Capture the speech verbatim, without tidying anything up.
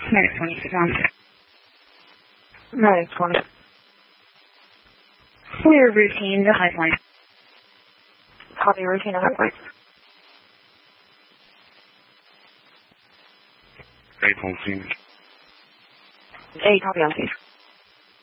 Medic twenty, sit down. Medic twenty. Clear routine to Highline. Copy routine to Highline. eight on scene. eight, copy on scene.